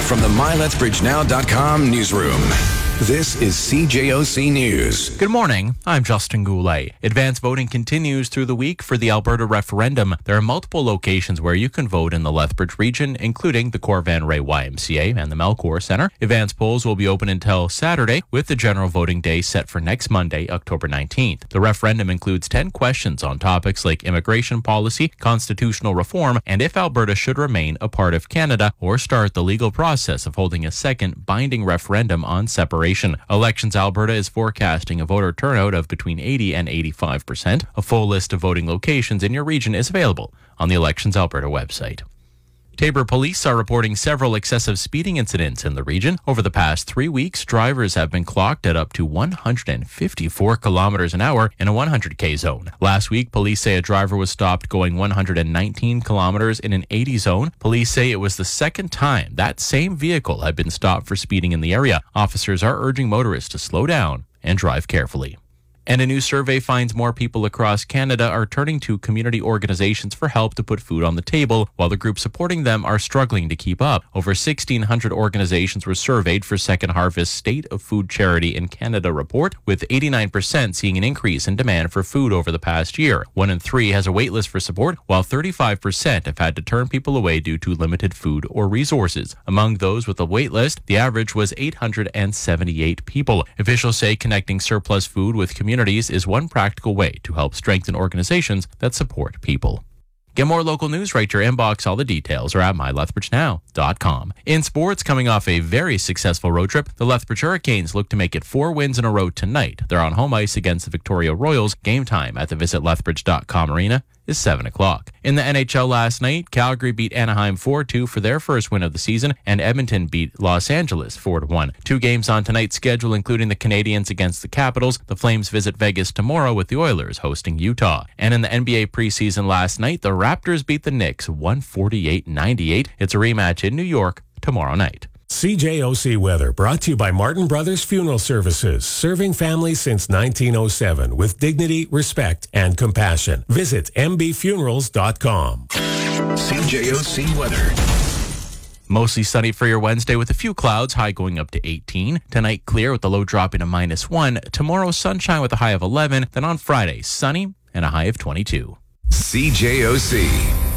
from the MyLethBridgeNow.com newsroom. This is CJOC News. Good morning. I'm Justin Goulet. Advanced voting continues through the week for the Alberta referendum. There are multiple locations where you can vote in the Lethbridge region, including the Cor Van Ray YMCA and the Melcor Centre. Advanced polls will be open until Saturday, with the general voting day set for next Monday, October 19th. The referendum includes 10 questions on topics like immigration policy, constitutional reform, and if Alberta should remain a part of Canada or start the legal process of holding a second binding referendum on separation. Elections Alberta is forecasting a voter turnout of between 80 and 85%. A full list of voting locations in your region is available on the Elections Alberta website. Taber police are reporting several excessive speeding incidents in the region. Over the past 3 weeks, drivers have been clocked at up to 154 kilometers an hour in a 100K zone. Last week, police say a driver was stopped going 119 kilometers in an 80 zone. Police say it was the second time that same vehicle had been stopped for speeding in the area. Officers are urging motorists to slow down and drive carefully. And a new survey finds more people across Canada are turning to community organizations for help to put food on the table, while the groups supporting them are struggling to keep up. Over 1,600 organizations were surveyed for Second Harvest's State of Food Charity in Canada report, with 89% seeing an increase in demand for food over the past year. 1 in 3 has a wait list for support, while 35% have had to turn people away due to limited food or resources. Among those with a wait list, the average was 878 people. Officials say connecting surplus food with communities is one practical way to help strengthen organizations that support people. Get more local news right to your inbox. All the details are at MyLethBridgeNow.com. In sports, coming off a very successful road trip, the Lethbridge Hurricanes look to make it 4 wins in a row tonight. They're on home ice against the Victoria Royals. Game time at the VisitLethbridge.com arena is 7 o'clock. In the NHL last night, Calgary beat Anaheim 4-2 for their first win of the season, and Edmonton beat Los Angeles 4-1. 2 games on tonight's schedule, including the Canadiens against the Capitals. The Flames visit Vegas tomorrow, with the Oilers hosting Utah. And in the NBA preseason last night, the Raptors beat the Knicks 148-98. It's a rematch in New York tomorrow night. CJOC weather brought to you by Martin Brothers Funeral Services, serving families since 1907 with dignity, respect, and compassion. Visit mbfunerals.com. CJOC weather. Mostly sunny for your Wednesday with a few clouds, high going up to 18. Tonight, clear with the low dropping to -1. Tomorrow, sunshine with a high of 11. Then on Friday, sunny and a high of 22. CJOC.